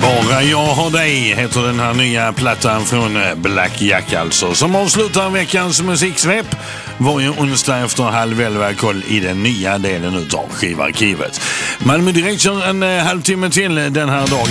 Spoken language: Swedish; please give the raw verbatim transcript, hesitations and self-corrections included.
Bara jag har dig heter den här nya plattan från Black Jack alltså, som avslutar veckans musiksvep varje onsdag efter halv elva. Koll i den nya delen utav skivarkivet. Malmö Direkt kör en halvtimme till den här dagen.